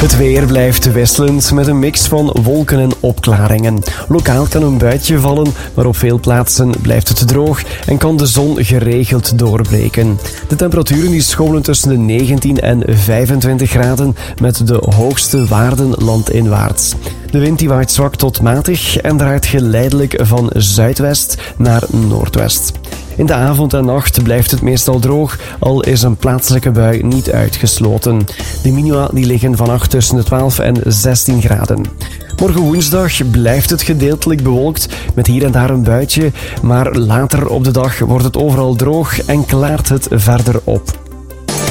Het weer blijft wisselend met een mix van wolken en opklaringen. Lokaal kan een buitje vallen, maar op veel plaatsen blijft het droog en kan de zon geregeld doorbreken. De temperaturen die schommelen tussen de 19 en 25 graden met de hoogste waarden landinwaarts. De wind die waait zwak tot matig en draait geleidelijk van zuidwest naar noordwest. In de avond en nacht blijft het meestal droog, al is een plaatselijke bui niet uitgesloten. De minima die liggen vannacht tussen de 12 en 16 graden. Morgen woensdag blijft het gedeeltelijk bewolkt met hier en daar een buitje, maar later op de dag wordt het overal droog en klaart het verder op.